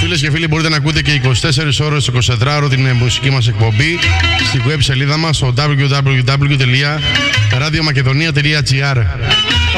Φίλες και φίλοι, μπορείτε να ακούτε και 24 ώρες, 24ωρο την μουσική μας εκπομπή στη web σελίδα μας στο www.radiomakedonia.gr.